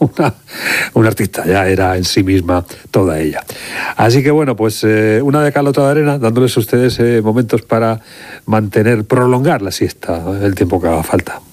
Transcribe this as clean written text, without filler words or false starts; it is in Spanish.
una artista, ya era en sí misma toda ella. Así que bueno, pues una de cal, otra de arena, dándoles a ustedes momentos para prolongar la siesta el tiempo que haga falta.